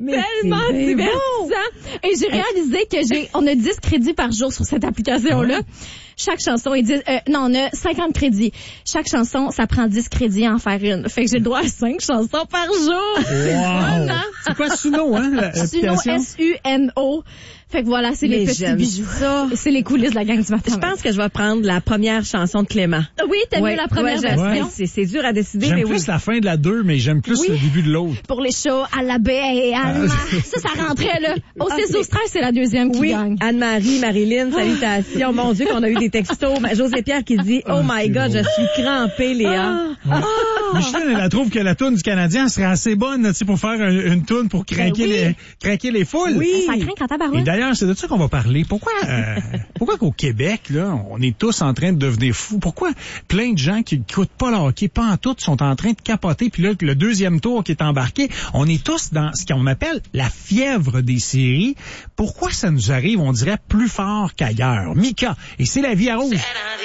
tellement divertissant. Et j'ai réalisé que on a 10 crédits par jour sur cette application-là. Chaque chanson est 10, on a 50 crédits. Chaque chanson, ça prend 10 crédits à en faire une. Fait que j'ai le droit à 5 chansons par jour. Wow! C'est quoi Suno, hein? Suno, S-U-N-O. Fait que voilà, c'est les petits bijoux. C'est les coulisses de la gang du matin. Je pense que je vais prendre la première chanson de Clément. Oui, t'aimes mieux la première version. C'est dur à décider, j'aime plus la fin de la 2, mais j'aime plus le début de l'autre. Pour les shows, à la baie et Alma. Ça rentrait, là. Au 6 au 13, c'est la deuxième qui gagne. Anne-Marie, Marilyn, salutations. Mon Dieu, qu'on a eu des textos. José Pierre qui dit, oh my God, je suis crampée, Léa. Micheline, elle trouve que la toune du Canadien serait assez bonne, tu sais, pour faire une toune pour craquer les foules. Oui. Ça craint quand tabarouette. Et d'ailleurs, c'est de ça qu'on va parler. Pourquoi qu'au Québec, là, on est tous en train de devenir fous? Pourquoi plein de gens qui écoutent pas le hockey, pas en tout, sont en train de capoter? Puis là, le deuxième tour qui est embarqué, on est tous dans ce qu'on appelle la fièvre des séries. Pourquoi ça nous arrive, on dirait, plus fort qu'ailleurs? Mika, et c'est la vie à rouge.